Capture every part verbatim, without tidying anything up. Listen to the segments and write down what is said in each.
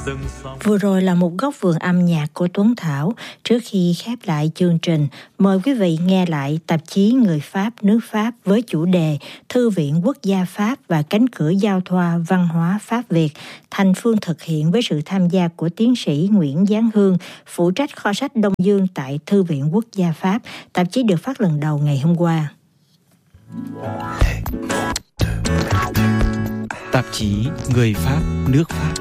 Vừa rồi là một góc vườn âm nhạc của Tuấn Thảo. Trước khi khép lại chương trình, mời quý vị nghe lại tạp chí Người Pháp nước Pháp với chủ đề Thư viện Quốc gia Pháp và cánh cửa giao thoa văn hóa Pháp Việt, thành phương thực hiện với sự tham gia của tiến sĩ Nguyễn Giáng Hương, phụ trách kho sách Đông Dương tại Thư viện Quốc gia Pháp. Tạp chí được phát lần đầu ngày hôm qua. Tạp chí Người Pháp nước Pháp.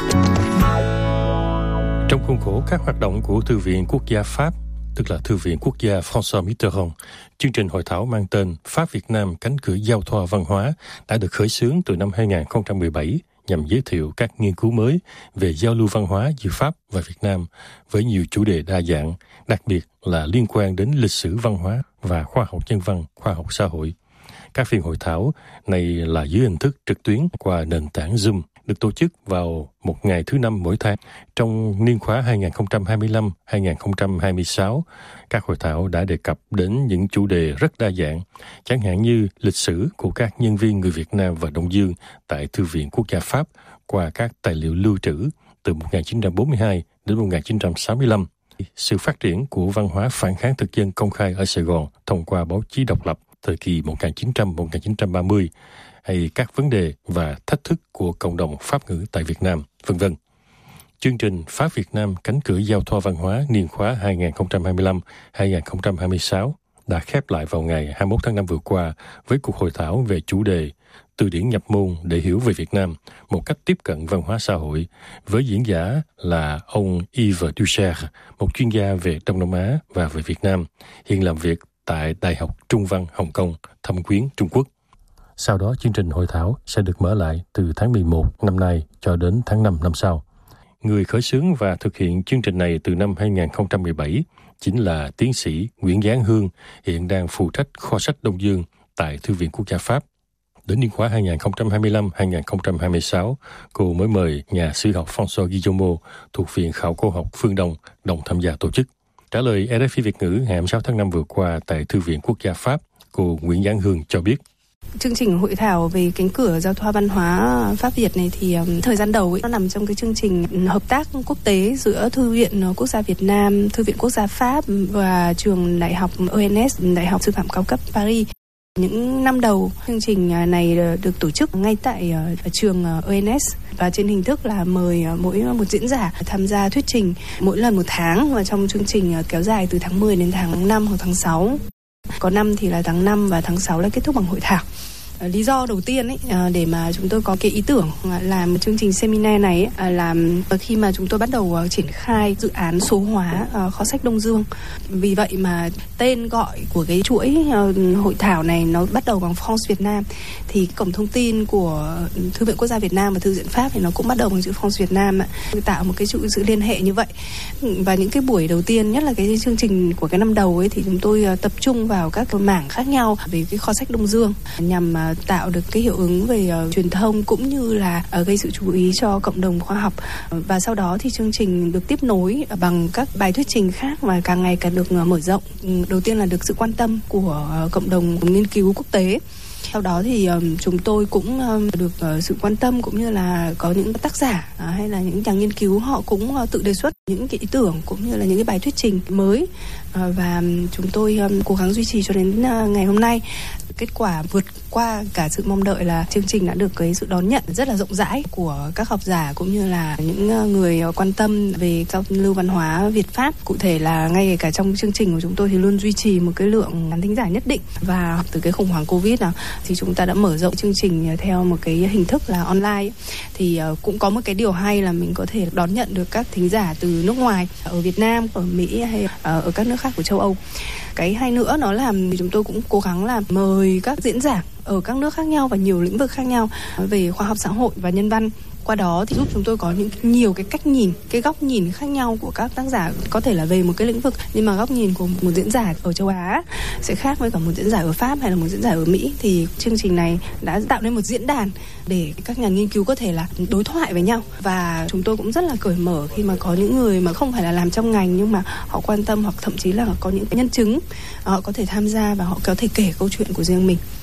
Trong khuôn khổ các hoạt động của Thư viện Quốc gia Pháp, tức là Thư viện Quốc gia François Mitterrand, chương trình hội thảo mang tên Pháp Việt Nam cánh cửa giao thoa văn hóa đã được khởi xướng từ năm hai không một bảy nhằm giới thiệu các nghiên cứu mới về giao lưu văn hóa giữa Pháp và Việt Nam với nhiều chủ đề đa dạng, đặc biệt là liên quan đến lịch sử văn hóa và khoa học nhân văn, khoa học xã hội. Các phiên hội thảo này là dưới hình thức trực tuyến qua nền tảng Zoom, được tổ chức vào một ngày thứ năm mỗi tháng. Trong niên khóa hai không hai lăm đến hai không hai sáu, các hội thảo đã đề cập đến những chủ đề rất đa dạng, chẳng hạn như lịch sử của các nhân viên người Việt Nam và Đông Dương tại Thư viện Quốc gia Pháp qua các tài liệu lưu trữ từ một nghìn chín trăm bốn mươi hai đến một nghìn chín trăm sáu mươi lăm, sự phát triển của văn hóa phản kháng thực dân công khai ở Sài Gòn thông qua báo chí độc lập thời kỳ một nghìn chín trăm đến một nghìn chín trăm ba mươi, hay các vấn đề và thách thức của cộng đồng Pháp ngữ tại Việt Nam, vân vân. Chương trình Pháp Việt Nam cánh cửa giao thoa văn hóa niên khóa hai không hai lăm đến hai không hai sáu đã khép lại vào ngày hai mươi mốt tháng năm vừa qua với cuộc hội thảo về chủ đề Từ điển nhập môn để hiểu về Việt Nam, một cách tiếp cận văn hóa xã hội, với diễn giả là ông Yves Duchère, một chuyên gia về Đông Nam Á và về Việt Nam, hiện làm việc tại Đại học Trung văn Hồng Kông, Thâm Quyến, Trung Quốc. Sau đó, chương trình hội thảo sẽ được mở lại từ tháng mười một năm nay cho đến tháng năm năm sau. Người khởi xướng và thực hiện chương trình này từ năm hai không một bảy chính là tiến sĩ Nguyễn Giáng Hương, hiện đang phụ trách kho sách Đông Dương tại Thư viện Quốc gia Pháp. Đến niên khóa hai không hai lăm đến hai không hai sáu, cô mới mời nhà sử học François Guillaume thuộc Viện Khảo cổ học Phương Đông đồng tham gia tổ chức. Trả lời rờ ép i Việt ngữ ngày hai mươi sáu tháng năm vừa qua tại Thư viện Quốc gia Pháp, cô Nguyễn Giáng Hương cho biết. Chương trình hội thảo về cánh cửa giao thoa văn hóa Pháp Việt này thì um, thời gian đầu ấy, nó nằm trong cái chương trình hợp tác quốc tế giữa Thư viện Quốc gia Việt Nam, Thư viện Quốc gia Pháp và trường Đại học o en ét, Đại học Sư phạm cao cấp Paris. Những năm đầu, chương trình này được tổ chức ngay tại uh, trường uh, o en ét và trên hình thức là mời uh, mỗi một diễn giả tham gia thuyết trình mỗi lần một tháng, và trong chương trình uh, kéo dài từ tháng mười đến tháng năm hoặc tháng sáu. Có năm thì là tháng năm và tháng sáu là kết thúc bằng hội thảo. Lý do đầu tiên ấy, để mà chúng tôi có cái ý tưởng làm chương trình seminar này ấy, là khi mà chúng tôi bắt đầu triển khai dự án số hóa kho sách Đông Dương. Vì vậy mà tên gọi của cái chuỗi hội thảo này nó bắt đầu bằng France Việt Nam, thì cổng thông tin của Thư viện Quốc gia Việt Nam và Thư viện Pháp thì nó cũng bắt đầu bằng chữ France Việt Nam, tạo một cái sự liên hệ như vậy. Và những cái buổi đầu tiên, nhất là cái chương trình của cái năm đầu ấy, thì chúng tôi tập trung vào các mảng khác nhau về cái kho sách Đông Dương nhằm tạo được cái hiệu ứng về uh, truyền thông cũng như là uh, gây sự chú ý cho cộng đồng khoa học. Và sau đó thì chương trình được tiếp nối bằng các bài thuyết trình khác và càng ngày càng được uh, mở rộng. Đầu tiên là được sự quan tâm của uh, cộng đồng nghiên cứu quốc tế. Sau đó thì um, chúng tôi cũng um, được uh, sự quan tâm, cũng như là có những tác giả uh, hay là những nhà nghiên cứu họ cũng uh, tự đề xuất những cái ý tưởng cũng như là những cái bài thuyết trình mới, uh, và um, chúng tôi um, cố gắng duy trì cho đến uh, ngày hôm nay. Kết quả vượt qua cả sự mong đợi là chương trình đã được cái sự đón nhận rất là rộng rãi của các học giả cũng như là những người quan tâm về giao lưu văn hóa Việt Pháp. Cụ thể là ngay cả trong chương trình của chúng tôi thì luôn duy trì một cái lượng khán thính giả nhất định, và từ cái khủng hoảng Covid nào thì chúng ta đã mở rộng chương trình theo một cái hình thức là online. Thì cũng có một cái điều hay là mình có thể đón nhận được các thính giả từ nước ngoài, ở Việt Nam, ở Mỹ hay ở các nước khác của châu Âu. Cái hay nữa nó là chúng tôi cũng cố gắng là mời các diễn giả ở các nước khác nhau và nhiều lĩnh vực khác nhau về khoa học xã hội và nhân văn. Qua đó thì giúp chúng tôi có những nhiều cái cách nhìn, cái góc nhìn khác nhau của các tác giả, có thể là về một cái lĩnh vực, nhưng mà góc nhìn của một diễn giả ở châu Á sẽ khác với cả một diễn giả ở Pháp hay là một diễn giả ở Mỹ. Thì chương trình này đã tạo nên một diễn đàn để các nhà nghiên cứu có thể là đối thoại với nhau, và chúng tôi cũng rất là cởi mở khi mà có những người mà không phải là làm trong ngành nhưng mà họ quan tâm, hoặc thậm chí là có những nhân chứng họ có thể tham gia và họ có thể kể câu chuyện của riêng mình.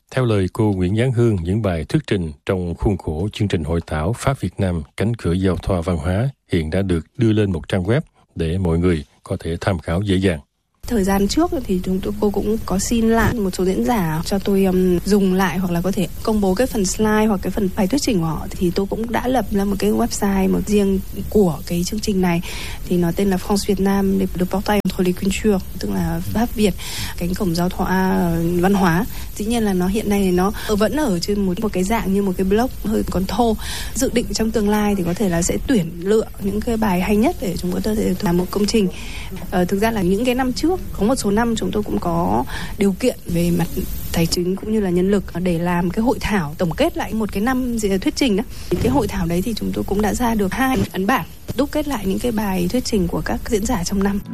Theo lời cô Nguyễn Giáng Hương, những bài thuyết trình trong khuôn khổ chương trình hội thảo Pháp Việt Nam cánh cửa giao thoa văn hóa hiện đã được đưa lên một trang web để mọi người có thể tham khảo dễ dàng. Thời gian trước thì chúng tôi cô cũng có xin lại một số diễn giả cho tôi um, dùng lại hoặc là có thể công bố cái phần slide hoặc cái phần bài thuyết trình của họ, thì tôi cũng đã lập ra một cái website một riêng của cái chương trình này, thì nó tên là France Việt Nam le portail entre les cultures, tức là Pháp Việt cánh cổng giao thoa văn hóa. Dĩ nhiên là nó hiện nay thì nó vẫn ở trên một một cái dạng như một cái blog hơi còn thô. Dự định trong tương lai thì có thể là sẽ tuyển lựa những cái bài hay nhất để chúng tôi có thể làm một công trình. Ờ, thực ra là những cái năm trước có một số năm chúng tôi cũng có điều kiện về mặt tài chính cũng như là nhân lực để làm cái hội thảo tổng kết lại một cái năm thuyết trình đó. Cái hội thảo đấy thì chúng tôi cũng đã ra được hai ấn bản đúc kết lại những cái bài thuyết trình của các diễn giả trong năm.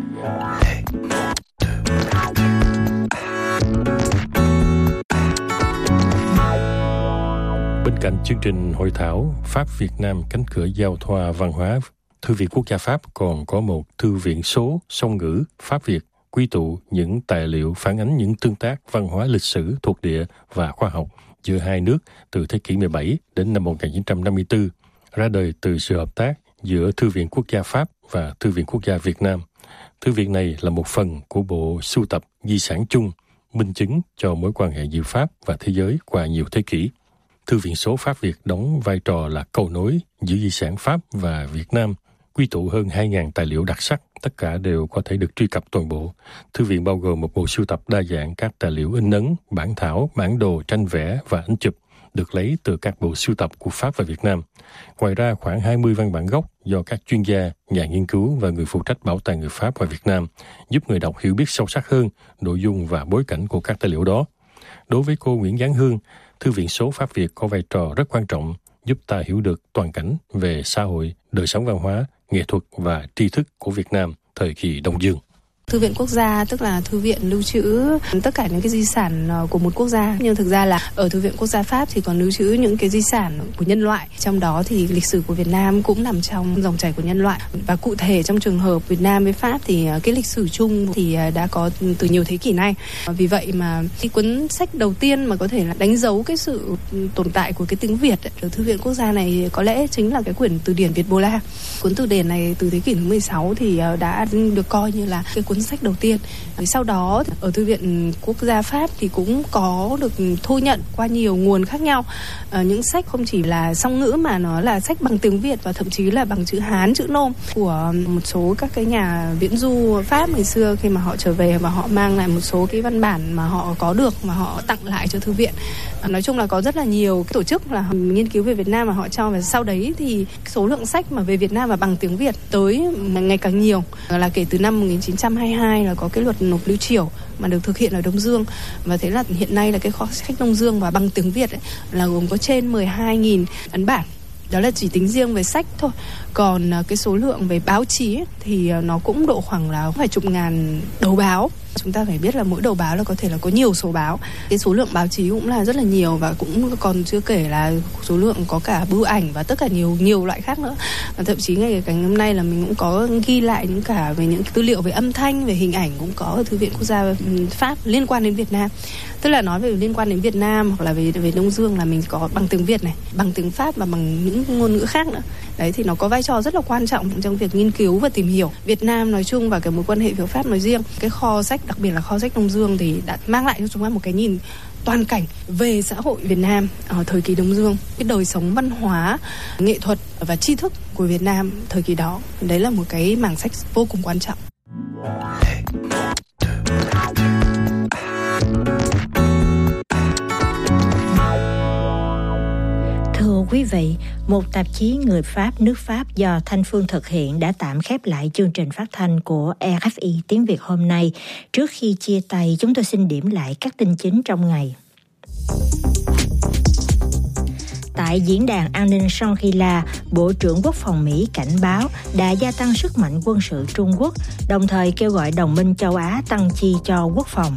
Bên cạnh chương trình hội thảo Pháp Việt Nam cánh cửa giao thoa văn hóa, Thư viện Quốc gia Pháp còn có một thư viện số song ngữ Pháp Việt, quy tụ những tài liệu phản ánh những tương tác văn hóa lịch sử, thuộc địa và khoa học giữa hai nước từ thế kỷ mười bảy đến năm một nghìn chín trăm năm mươi tư, ra đời từ sự hợp tác giữa Thư viện Quốc gia Pháp và Thư viện Quốc gia Việt Nam. Thư viện này là một phần của bộ sưu tập di sản chung, minh chứng cho mối quan hệ giữa Pháp và thế giới qua nhiều thế kỷ. Thư viện số Pháp Việt đóng vai trò là cầu nối giữa di sản Pháp và Việt Nam, quy tụ hơn hai nghìn tài liệu đặc sắc, tất cả đều có thể được truy cập toàn bộ. Thư viện bao gồm một bộ sưu tập đa dạng các tài liệu in ấn, bản thảo, bản đồ, tranh vẽ và ảnh chụp, được lấy từ các bộ sưu tập của Pháp và Việt Nam. Ngoài ra, khoảng hai mươi văn bản gốc do các chuyên gia, nhà nghiên cứu và người phụ trách bảo tàng người Pháp và Việt Nam giúp người đọc hiểu biết sâu sắc hơn nội dung và bối cảnh của các tài liệu đó. Đối với cô Nguyễn Giáng Hương, Thư viện số Pháp Việt có vai trò rất quan trọng, giúp ta hiểu được toàn cảnh về xã hội, đời sống văn hóa, nghệ thuật và tri thức của Việt Nam thời kỳ Đông Dương. Thư viện quốc gia tức là thư viện lưu trữ tất cả những cái di sản của một quốc gia, nhưng thực ra là ở Thư viện Quốc gia Pháp thì còn lưu trữ những cái di sản của nhân loại, trong đó thì lịch sử của Việt Nam cũng nằm trong dòng chảy của nhân loại. Và cụ thể trong trường hợp Việt Nam với Pháp thì cái lịch sử chung thì đã có từ nhiều thế kỷ nay. Vì vậy mà cái cuốn sách đầu tiên mà có thể là đánh dấu cái sự tồn tại của cái tiếng Việt ở Thư viện Quốc gia này có lẽ chính là cái quyển từ điển Việt Bô La. Cuốn từ điển này từ thế kỷ thứ mười sáu thì đã được coi như là cái cuốn sách đầu tiên. Sau đó ở Thư viện Quốc gia Pháp thì cũng có được thu nhận qua nhiều nguồn khác nhau à, những sách không chỉ là song ngữ mà nó là sách bằng tiếng Việt và thậm chí là bằng chữ Hán, chữ Nôm của một số các cái nhà viễn du Pháp ngày xưa, khi mà họ trở về và họ mang lại một số cái văn bản mà họ có được mà họ tặng lại cho thư viện. À, nói chung là có rất là nhiều cái tổ chức là nghiên cứu về Việt Nam mà họ cho, và sau đấy thì số lượng sách mà về Việt Nam và bằng tiếng Việt tới ngày càng nhiều, là kể từ năm một nghìn chín trăm hai mươi hai là có cái luật nộp lưu triểu mà được thực hiện ở Đông Dương, và thế là hiện nay là cái kho sách Đông Dương và bằng tiếng Việt ấy, là gồm có trên mười hai nghìn ấn bản. Đó là chỉ tính riêng về sách thôi. Còn cái số lượng về báo chí ấy, thì nó cũng độ khoảng là vài chục ngàn đầu báo. Chúng ta phải biết là mỗi đầu báo là có thể là có nhiều số báo. Cái số lượng báo chí cũng là rất là nhiều, và cũng còn chưa kể là số lượng có cả bưu ảnh và tất cả nhiều nhiều loại khác nữa. Và thậm chí ngay cả hôm nay là mình cũng có ghi lại những cả về những tư liệu về âm thanh, về hình ảnh cũng có ở Thư viện Quốc gia Pháp liên quan đến Việt Nam. Tức là nói về liên quan đến Việt Nam hoặc là về về Đông Dương là mình có bằng tiếng Việt này, bằng tiếng Pháp và bằng những ngôn ngữ khác nữa. Đấy thì nó có vai trò rất là quan trọng trong việc nghiên cứu và tìm hiểu Việt Nam nói chung và cái mối quan hệ với Pháp nói riêng. Cái kho sách, đặc biệt là kho sách Đông Dương thì đã mang lại cho chúng ta một cái nhìn toàn cảnh về xã hội Việt Nam ở thời kỳ Đông Dương, cái đời sống văn hóa, nghệ thuật và tri thức của Việt Nam thời kỳ đó. Đấy là một cái mảng sách vô cùng quan trọng. Thưa quý vị, một tạp chí Người Pháp, nước Pháp do Thanh Phương thực hiện đã tạm khép lại chương trình phát thanh của rờ ép i tiếng Việt hôm nay. Trước khi chia tay, chúng tôi xin điểm lại các tin chính trong ngày. Tại Diễn đàn An ninh Shangri-La, Bộ trưởng Quốc phòng Mỹ cảnh báo đã gia tăng sức mạnh quân sự Trung Quốc, đồng thời kêu gọi đồng minh châu Á tăng chi cho quốc phòng.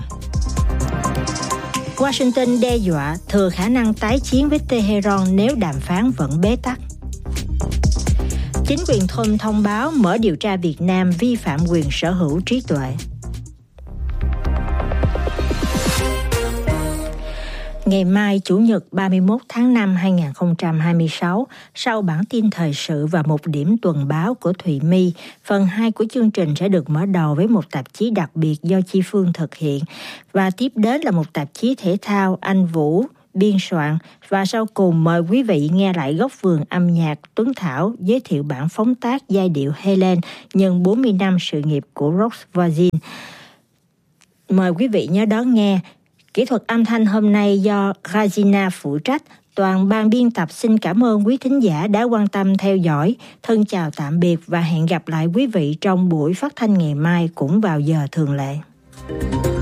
Washington đe dọa thừa khả năng tái chiến với Tehran nếu đàm phán vẫn bế tắc. Chính quyền thôn thông báo mở điều tra Việt Nam vi phạm quyền sở hữu trí tuệ. Ngày mai, Chủ nhật ba mươi mốt tháng năm hai nghìn không trăm hai mươi sáu, sau bản tin thời sự và một điểm tuần báo của Thùy My, phần hai của chương trình sẽ được mở đầu với một tạp chí đặc biệt do Chi Phương thực hiện, và tiếp đến là một tạp chí thể thao Anh Vũ biên soạn, và sau cùng mời quý vị nghe lại Góc vườn âm nhạc Tuấn Thảo giới thiệu bản phóng tác giai điệu Helen nhân bốn mươi năm sự nghiệp của Rox Voisine. Mời quý vị nhớ đón nghe. Kỹ thuật âm thanh hôm nay do Regina phụ trách. Toàn ban biên tập xin cảm ơn quý thính giả đã quan tâm theo dõi. Thân chào tạm biệt và hẹn gặp lại quý vị trong buổi phát thanh ngày mai cũng vào giờ thường lệ.